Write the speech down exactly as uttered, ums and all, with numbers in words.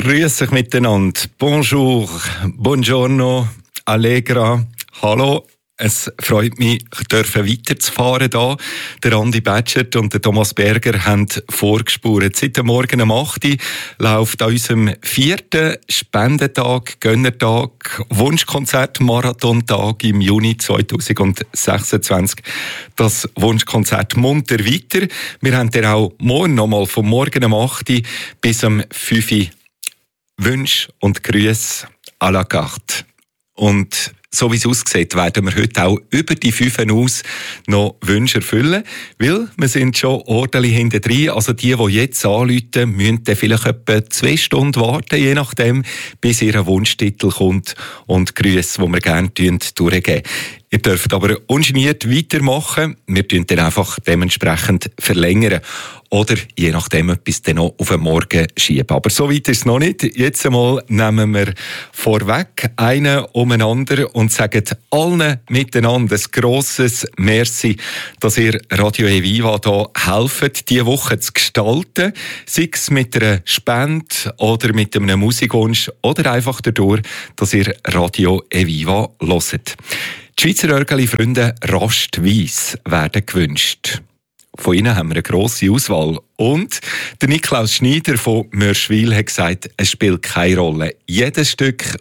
Grüß euch miteinander. Bonjour, buongiorno, allegra, hallo. Es freut mich, dürfen weiterzufahren hier. Der Andi Batschert und der Thomas Berger haben vorgespurt. Seit dem Morgen um acht Uhr läuft an unserem vierten Spendentag, Gönnertag, Wunschkonzert, Marathontag im Juni zweitausendsechsundzwanzig. Das Wunschkonzert munter weiter. Wir haben dir auch morgen nochmal vom Morgen um acht Uhr bis um fünf Uhr Wünsche und Grüße à la carte. Und so wie es aussieht, werden wir heute auch über die fünf aus noch Wünsche erfüllen, weil wir sind schon ordentlich hinten drin. Also die, die jetzt anrufen, müssen dann vielleicht etwa zwei Stunden warten, je nachdem, bis ihr Wunschtitel kommt und Grüße, die wir gerne durchgeben. Ihr dürft aber ungeniert weitermachen. Wir tun dann einfach dementsprechend verlängern. Oder je nachdem etwas dann noch auf den Morgen schieben. Aber so weit ist es noch nicht. Jetzt einmal nehmen wir vorweg einen umeinander und sagen allen miteinander ein grosses Merci, dass ihr Radio Eviva hier helft, diese Woche zu gestalten. Sei es mit einer Spende oder mit einem Musikwunsch oder einfach dadurch, dass ihr Radio Eviva hört. Die Schweizer Örgeli-Freunde Rastweiss werden gewünscht. Von ihnen haben wir eine grosse Auswahl. Und der Niklaus Schneider von Mörschwil hat gesagt, es spielt keine Rolle. Jedes Stück